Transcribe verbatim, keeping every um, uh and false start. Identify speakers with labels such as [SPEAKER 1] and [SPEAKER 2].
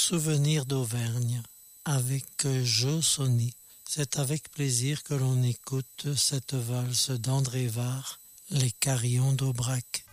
[SPEAKER 1] Souvenirs d'Auvergne avec Jo Sonny. C'est avec plaisir que l'on écoute cette valse d'André Var, Les Carillons d'Aubrac.